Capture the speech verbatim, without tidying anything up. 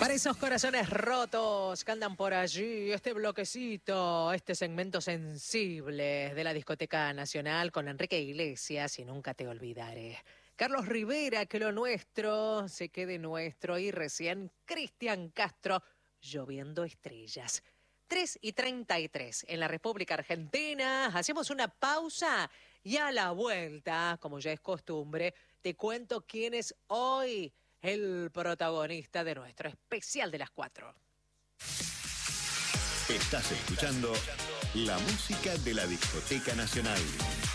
Para esos corazones rotos que andan por allí, este bloquecito, este segmento sensible de la Discoteca Nacional con Enrique Iglesias y Nunca Te Olvidaré. Carlos Rivera, que lo nuestro se quede nuestro, y recién Cristian Castro, Lloviendo Estrellas. tres y treinta y tres en la República Argentina. Hacemos una pausa y a la vuelta, como ya es costumbre, te cuento quién es hoy el protagonista de nuestro especial de las cuatro. Estás escuchando la música de la Discoteca Nacional.